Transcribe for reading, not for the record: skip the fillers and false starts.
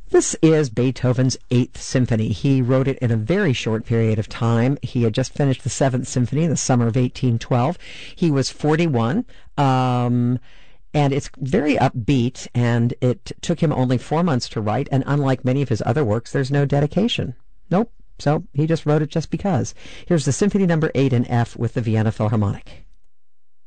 This is Beethoven's Eighth Symphony. He wrote it in a very short period of time. He had just finished the Seventh Symphony in the summer of 1812. He was 41, and it's very upbeat, and it took him only 4 months to write, and unlike many of his other works, there's no dedication. Nope. So he just wrote it just because. Here's the Symphony Number 8 in F with the Vienna Philharmonic.